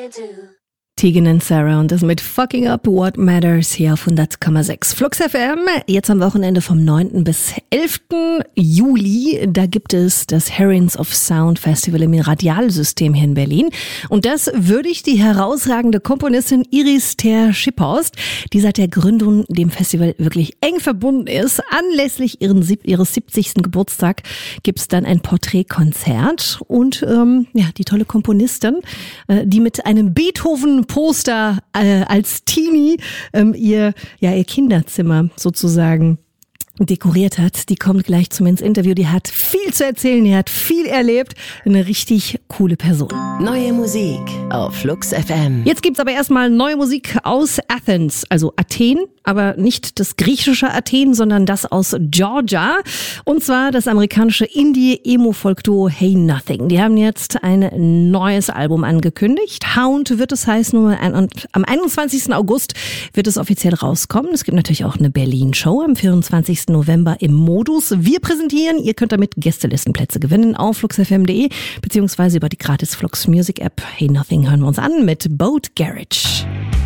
Tegan and Sarah und das mit Fucking Up What Matters hier auf 100,6 Flux FM. Jetzt am Wochenende vom 9. bis 11. Juli, da gibt es das Herons of Sound Festival im Radialsystem hier in Berlin. Und das würdigt die herausragende Komponistin Iris Ter-Schipphorst, die seit der Gründung dem Festival wirklich eng verbunden ist. Anlässlich ihres 70. Geburtstag gibt es dann ein Porträtkonzert und die tolle Komponistin, die mit einem Beethoven-Poster als Teenie ihr Kinderzimmer sozusagen dekoriert hat. Die kommt gleich zu mir ins Interview. Die hat viel zu erzählen, die hat viel erlebt. Eine richtig coole Person. Neue Musik auf Flux FM. Jetzt gibt's aber erstmal neue Musik aus Athens, also Athen, aber nicht das griechische Athen, sondern das aus Georgia. Und zwar das amerikanische Indie-Emo-Folk-Duo Hey Nothing. Die haben jetzt ein neues Album angekündigt. Hound wird es heißen und am 21. August wird es offiziell rauskommen. Es gibt natürlich auch eine Berlin-Show am 24. November im Modus. Wir präsentieren, ihr könnt damit Gästelistenplätze gewinnen auf fluxfm.de beziehungsweise über die gratis Flux Music App. Hey Nothing hören wir uns an mit Boat Garage.